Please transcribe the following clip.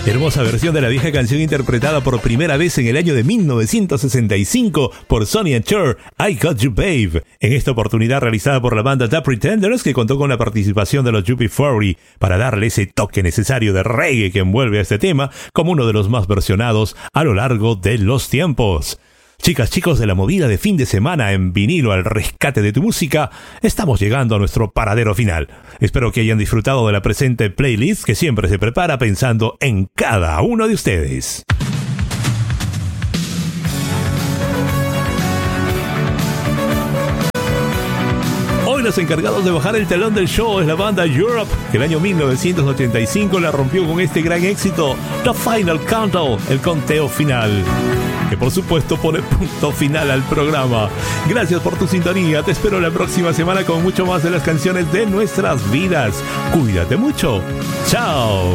Hermosa versión de la vieja canción interpretada por primera vez en el año de 1965 por Sonny & Cher, I Got You Babe. En esta oportunidad realizada por la banda The Pretenders, que contó con la participación de los UB40 para darle ese toque necesario de reggae que envuelve a este tema como uno de los más versionados a lo largo de los tiempos. Chicas, chicos de la movida de fin de semana en vinilo al rescate de tu música, estamos llegando a nuestro paradero final. Espero que hayan disfrutado de la presente playlist que siempre se prepara pensando en cada uno de ustedes. Hoy los encargados de bajar el telón del show es la banda Europe, que el año 1985 la rompió con este gran éxito, The Final Countdown, el conteo final, que por supuesto pone punto final al programa. Gracias por tu sintonía, te espero la próxima semana con mucho más de las canciones de nuestras vidas. Cuídate mucho, chao.